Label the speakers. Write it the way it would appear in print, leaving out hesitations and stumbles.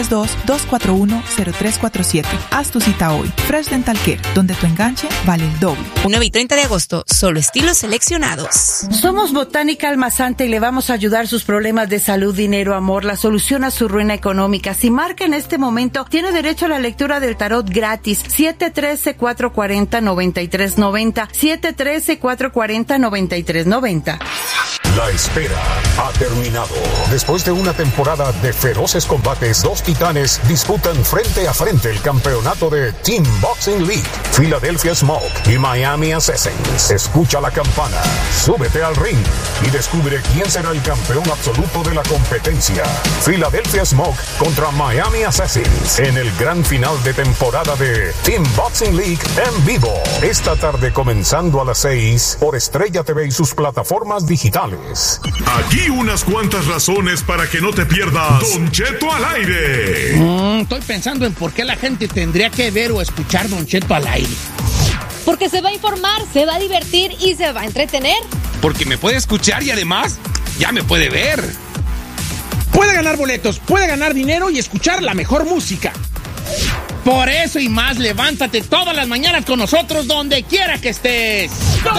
Speaker 1: 241-0347. Haz tu cita hoy. Fresh Dental Care, donde tu enganche vale el doble.
Speaker 2: 9 y 30 de agosto, solo estilos seleccionados.
Speaker 3: Somos Botánica Almazante y le vamos a ayudar sus problemas de salud, dinero, amor, la solución a su ruina económica. Si marca en este momento, tiene derecho a la lectura del tarot gratis. 713-440-9390. 713-440-9390.
Speaker 4: La espera ha terminado. Después de una temporada de feroces combates, dos titanes disputan frente a frente el campeonato de Team Boxing League. Philadelphia Smoke y Miami Assassins. Escucha la campana, súbete al ring y descubre quién será el campeón absoluto de la competencia. Philadelphia Smoke contra Miami Assassins en el gran final de temporada de Team Boxing League en vivo. Esta tarde comenzando a las 6 por Estrella TV y sus plataformas digitales.
Speaker 5: Aquí unas cuantas razones para que no te pierdas Don Cheto al aire.
Speaker 6: Estoy pensando en por qué la gente tendría que ver o escuchar Don Cheto al aire.
Speaker 7: Porque se va a informar, se va a divertir y se va a entretener.
Speaker 8: Porque me puede escuchar y además ya me puede ver.
Speaker 6: Puede ganar boletos, puede ganar dinero y escuchar la mejor música. Por eso y más, levántate todas las mañanas con nosotros donde quiera que estés.